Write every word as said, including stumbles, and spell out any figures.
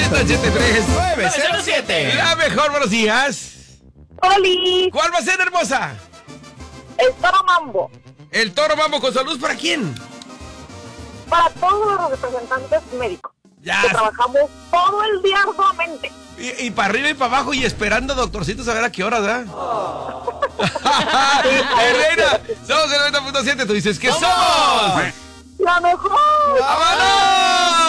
cincuenta, ochenta y tres, nueve cero siete. La mejor, buenos días. ¡Oli! ¿Cuál va a ser, hermosa? El Toro Mambo. El Toro Mambo con salud, ¿para quién? Para todos los representantes médicos. Ya. Que trabajamos todo el día arduamente. Y, y para arriba y para abajo y esperando doctorcitos a ver a qué hora, ¿verdad? Oh. Reina, somos el noventa punto siete. Tú dices que somos la mejor. ¡Vámonos!